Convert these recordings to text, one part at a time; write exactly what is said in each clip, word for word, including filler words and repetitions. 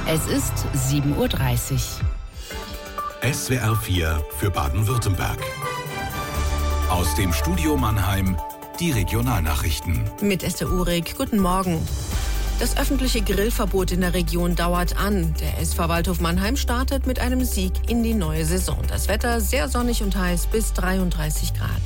Es ist sieben Uhr dreißig. S W R vier für Baden-Württemberg. Aus dem Studio Mannheim die Regionalnachrichten. Mit Esther Uhrig, guten Morgen. Das öffentliche Grillverbot in der Region dauert an. Der S V Waldhof Mannheim startet mit einem Sieg in die neue Saison. Das Wetter sehr sonnig und heiß bis dreiunddreißig Grad.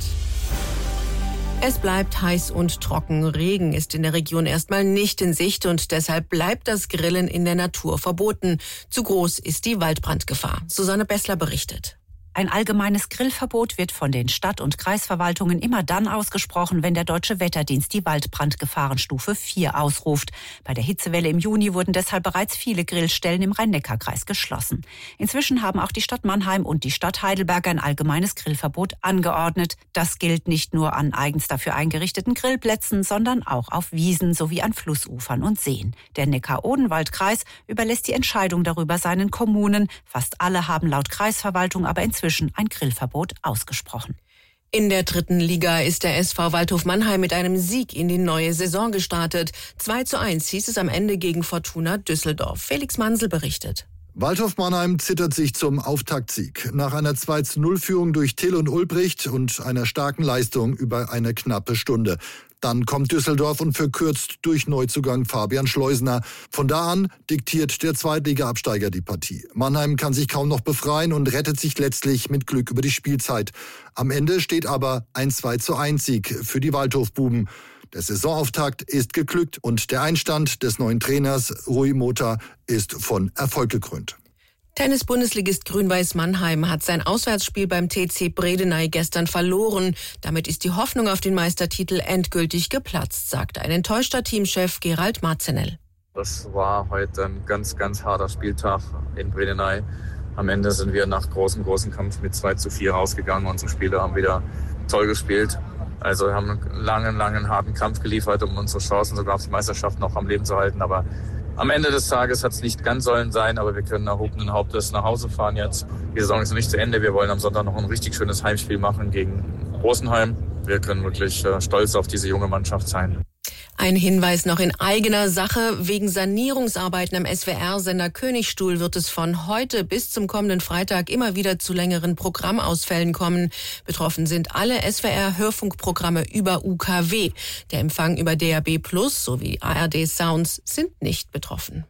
Es bleibt heiß und trocken. Regen ist in der Region erstmal nicht in Sicht und deshalb bleibt das Grillen in der Natur verboten. Zu groß ist die Waldbrandgefahr. Susanne Bessler berichtet. Ein allgemeines Grillverbot wird von den Stadt- und Kreisverwaltungen immer dann ausgesprochen, wenn der Deutsche Wetterdienst die Waldbrandgefahrenstufe vier ausruft. Bei der Hitzewelle im Juni wurden deshalb bereits viele Grillstellen im Rhein-Neckar-Kreis geschlossen. Inzwischen haben auch die Stadt Mannheim und die Stadt Heidelberg ein allgemeines Grillverbot angeordnet. Das gilt nicht nur an eigens dafür eingerichteten Grillplätzen, sondern auch auf Wiesen sowie an Flussufern und Seen. Der Neckar-Odenwald-Kreis überlässt die Entscheidung darüber seinen Kommunen. Fast alle haben laut Kreisverwaltung aber inzwischen ein Grillverbot ausgesprochen. In der dritten Liga ist der S V Waldhof Mannheim mit einem Sieg in die neue Saison gestartet. zwei zu eins hieß es am Ende gegen Fortuna Düsseldorf. Felix Mansel berichtet. Waldhof Mannheim zittert sich zum Auftaktsieg. Nach einer zwei zu null Führung durch Till und Ulbricht und einer starken Leistung über eine knappe Stunde. Dann kommt Düsseldorf und verkürzt durch Neuzugang Fabian Schleusener. Von da an diktiert der Zweitliga-Absteiger die Partie. Mannheim kann sich kaum noch befreien und rettet sich letztlich mit Glück über die Spielzeit. Am Ende steht aber ein zwei zu eins Sieg für die Waldhofbuben. Der Saisonauftakt ist geglückt und der Einstand des neuen Trainers Rui Mota ist von Erfolg gekrönt. Tennis-Bundesligist Grün-Weiß Mannheim hat sein Auswärtsspiel beim T C Bredeney gestern verloren. Damit ist die Hoffnung auf den Meistertitel endgültig geplatzt, sagt ein enttäuschter Teamchef Gerald Marzenell. Das war heute ein ganz, ganz harter Spieltag in Bredeney. Am Ende sind wir nach großem, großem Kampf mit zwei zu vier rausgegangen. Unsere Spieler haben wieder toll gespielt. Also wir haben einen langen, langen, harten Kampf geliefert, um unsere Chancen sogar auf die Meisterschaft noch am Leben zu halten. Aber am Ende des Tages hat es nicht ganz sollen sein, aber wir können erhobenen Hauptes nach Hause fahren jetzt. Die Saison ist noch nicht zu Ende. Wir wollen am Sonntag noch ein richtig schönes Heimspiel machen gegen Rosenheim. Wir können wirklich äh, stolz auf diese junge Mannschaft sein. Ein Hinweis noch in eigener Sache. Wegen Sanierungsarbeiten am S W R-Sender Königstuhl wird es von heute bis zum kommenden Freitag immer wieder zu längeren Programmausfällen kommen. Betroffen sind alle S W R-Hörfunkprogramme über U K W. Der Empfang über D A B Plus sowie A R D Sounds sind nicht betroffen.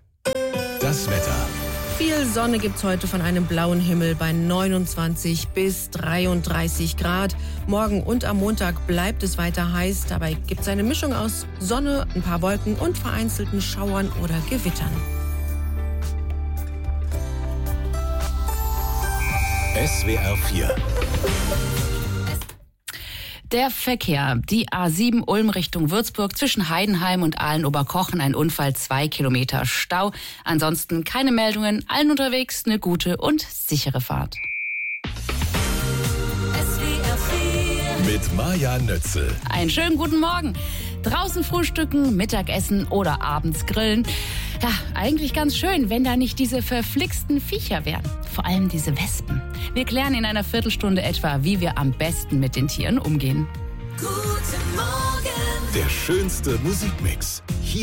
Das Wetter. Viel Sonne gibt's heute von einem blauen Himmel bei neunundzwanzig bis dreiunddreißig Grad. Morgen und am Montag bleibt es weiter heiß. Dabei gibt's eine Mischung aus Sonne, ein paar Wolken und vereinzelten Schauern oder Gewittern. S W R vier. Der Verkehr. Die A sieben Ulm Richtung Würzburg zwischen Heidenheim und Aalen-Oberkochen. Ein Unfall, zwei Kilometer Stau. Ansonsten keine Meldungen. Allen unterwegs eine gute und sichere Fahrt. Mit Maja Nötzel. Einen schönen guten Morgen. Draußen frühstücken, Mittagessen oder abends grillen. Ja, eigentlich ganz schön, wenn da nicht diese verflixten Viecher wären. Vor allem diese Wespen. Wir klären in einer Viertelstunde etwa, wie wir am besten mit den Tieren umgehen. Guten Morgen. Der schönste Musikmix. Hier